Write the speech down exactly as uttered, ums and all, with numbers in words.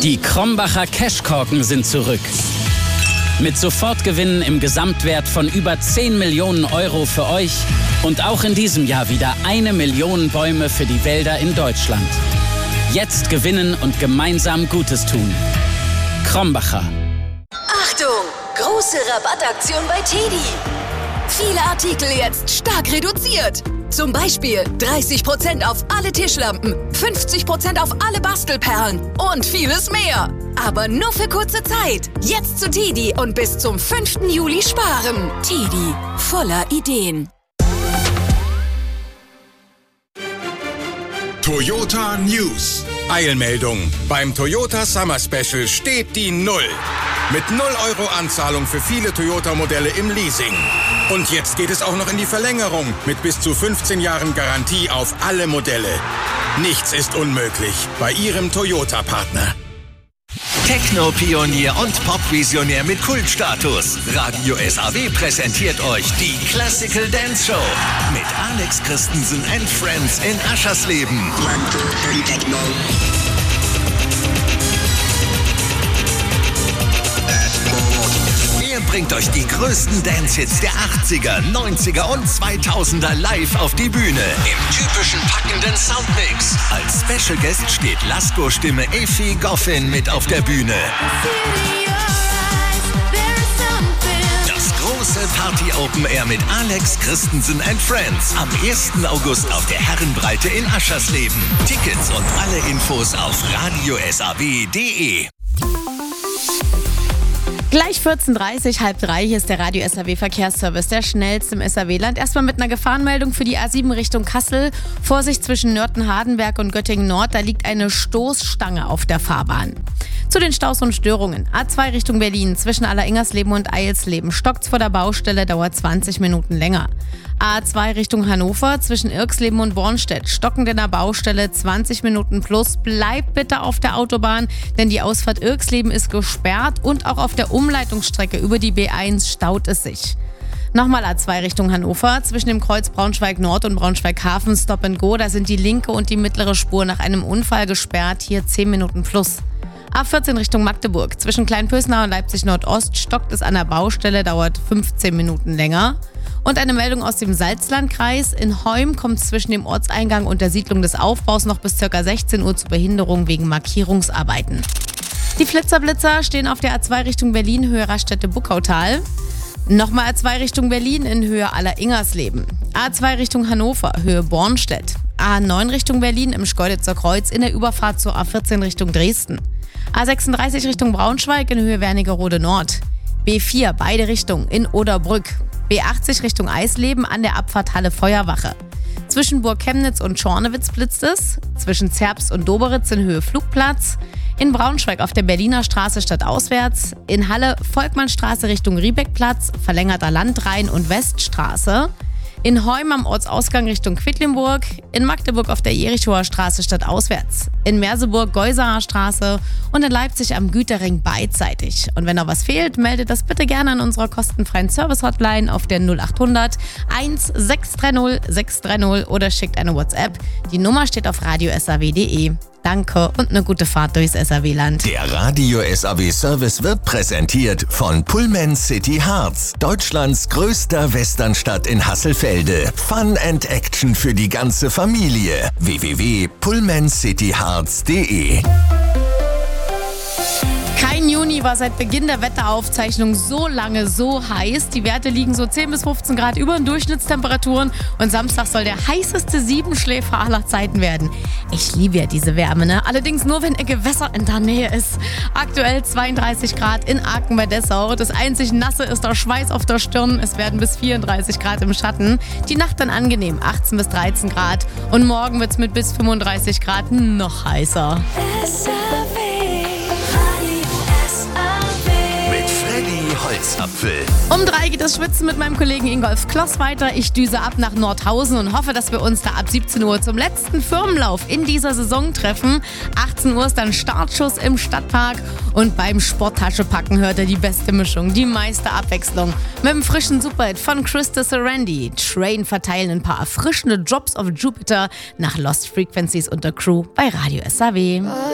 Die Krombacher Cashkorken sind zurück. Mit Sofortgewinnen im Gesamtwert von über zehn Millionen Euro für euch und auch in diesem Jahr wieder eine Million Bäume für die Wälder in Deutschland. Jetzt gewinnen und gemeinsam Gutes tun. Krombacher. Achtung! Große Rabattaktion bei Teddy. Viele Artikel jetzt stark reduziert. Zum Beispiel dreißig Prozent auf alle Tischlampen, fünfzig Prozent auf alle Bastelperlen und vieles mehr. Aber nur für kurze Zeit. Jetzt zu Teddy und bis zum fünften Juli sparen. Teddy, voller Ideen. Toyota News. Eilmeldung. Beim Toyota Summer Special steht die Null. Mit null Euro Anzahlung für viele Toyota-Modelle im Leasing. Und jetzt geht es auch noch in die Verlängerung mit bis zu fünfzehn Jahren Garantie auf alle Modelle. Nichts ist unmöglich bei Ihrem Toyota-Partner. Techno-Pionier und Pop-Visionär mit Kultstatus. Radio S A W präsentiert euch die Classical Dance Show mit Alex Christensen and Friends in Aschersleben. Er bringt euch die größten Dance-Hits der achtziger, neunziger und zweitausender live auf die Bühne. Im typischen packenden Soundmix. Als Special Guest steht Lasko-Stimme Effi Goffin mit auf der Bühne. Das große Party-Open Air mit Alex Christensen and Friends. Am ersten August auf der Herrenbreite in Aschersleben. Tickets und alle Infos auf radio s a w punkt d e. Gleich vierzehn Uhr dreißig, halb drei, hier ist der Radio S A W Verkehrsservice, der schnellste im S A W-Land. Erstmal mit einer Gefahrenmeldung für die A sieben Richtung Kassel. Vorsicht zwischen Nörten-Hardenberg und Göttingen-Nord, da liegt eine Stoßstange auf der Fahrbahn. Zu den Staus und Störungen. A zwei Richtung Berlin, zwischen Alleringersleben und Eilsleben. Stockt's vor der Baustelle, dauert zwanzig Minuten länger. A zwei Richtung Hannover, zwischen Irksleben und Bornstedt. Stockend in der Baustelle, zwanzig Minuten plus. Bleibt bitte auf der Autobahn, denn die Ausfahrt Irksleben ist gesperrt und auch auf der Umleitungsstrecke über die B eins staut es sich. Nochmal A zwei Richtung Hannover, zwischen dem Kreuz Braunschweig Nord und Braunschweig Hafen, Stop and Go. Da sind die linke und die mittlere Spur nach einem Unfall gesperrt, hier zehn Minuten plus. A vierzehn Richtung Magdeburg, zwischen Kleinpösnau und Leipzig Nordost stockt es an der Baustelle, dauert fünfzehn Minuten länger. Und eine Meldung aus dem Salzlandkreis. In Heum kommt es zwischen dem Ortseingang und der Siedlung des Aufbaus noch bis ca. sechzehn Uhr zu Behinderung wegen Markierungsarbeiten. Die Flitzerblitzer stehen auf der A zwei Richtung Berlin, Höhe Raststätte-Buckautal. Nochmal A zwei Richtung Berlin in Höhe Alleringersleben. A zwei Richtung Hannover, Höhe Bornstedt. A neun Richtung Berlin im Schkeuditzer Kreuz in der Überfahrt zur A vierzehn Richtung Dresden. A sechsunddreißig Richtung Braunschweig in Höhe Wernigerode Nord. B vier beide Richtungen in Oderbrück. B achtzig Richtung Eisleben an der Abfahrt Halle Feuerwache. Zwischen Burg Chemnitz und Schornewitz blitzt es. Zwischen Zerbst und Doberitz in Höhe Flugplatz. In Braunschweig auf der Berliner Straße stadtauswärts. In Halle Volkmannstraße Richtung Riebeckplatz, verlängerter Landrhein- und Weststraße. In Heum am Ortsausgang Richtung Quedlinburg. In Magdeburg auf der Jerichower Straße stadtauswärts. In Merseburg Geusaer Straße und in Leipzig am Güterring beidseitig. Und wenn noch was fehlt, meldet das bitte gerne an unserer kostenfreien Service-Hotline auf der null acht hundert eins sechs drei null sechs drei null oder schickt eine WhatsApp. Die Nummer steht auf radio s a w punkt d e. Danke und eine gute Fahrt durchs S A W-Land. Der Radio S A W-Service wird präsentiert von Pullman City Harz, Deutschlands größter Westernstadt in Hasselfelde. Fun and Action für die ganze Familie. w w w punkt pullman city harz punkt d e. Kein Juni war seit Beginn der Wetteraufzeichnung so lange so heiß. Die Werte liegen so zehn bis fünfzehn Grad über den Durchschnittstemperaturen und Samstag soll der heißeste Siebenschläfer aller Zeiten werden. Ich liebe ja diese Wärme, ne? Allerdings nur, wenn ein Gewässer in der Nähe ist. Aktuell zweiunddreißig Grad in Aachen bei Dessau. Das einzig Nasse ist der Schweiß auf der Stirn. Es werden bis vierunddreißig Grad im Schatten. Die Nacht dann angenehm, achtzehn bis dreizehn Grad. Und morgen wird es mit bis fünfunddreißig Grad noch heißer. Holzapfel. Um drei geht das Schwitzen mit meinem Kollegen Ingolf Kloss weiter. Ich düse ab nach Nordhausen und hoffe, dass wir uns da ab siebzehn Uhr zum letzten Firmenlauf in dieser Saison treffen. achtzehn Uhr ist dann Startschuss im Stadtpark und beim Sporttaschepacken hört ihr die beste Mischung, die meiste Abwechslung. Mit dem frischen Superhit von Krista Sarandon. Train verteilen ein paar erfrischende Drops of Jupiter nach Lost Frequencies und der Crew bei Radio S A W.